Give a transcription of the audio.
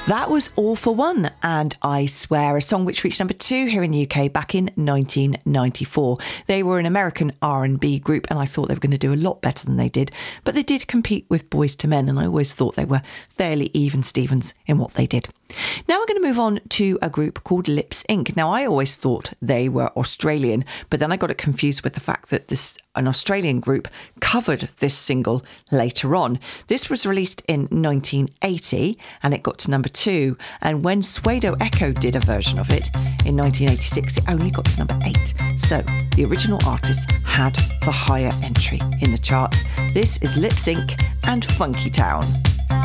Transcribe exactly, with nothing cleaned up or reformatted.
That was All for One and I Swear, a song which reached number two here in the U K back in nineteen ninety-four. They were an American R and B group and I thought they were going to do a lot better than they did, but they did compete with Boyz two Men and I always thought they were fairly even Stevens in what they did. Now we're going to move on to a group called Lips Incorporated. Now I always thought they were Australian, but then I got it confused with the fact that this an Australian group covered this single later on. This was released in nineteen eighty and it got to number two. And when Suedo Echo did a version of it in nineteen eighty-six, it only got to number eight. So the original artist had the higher entry in the charts. This is Lips Incorporated and Funky Town.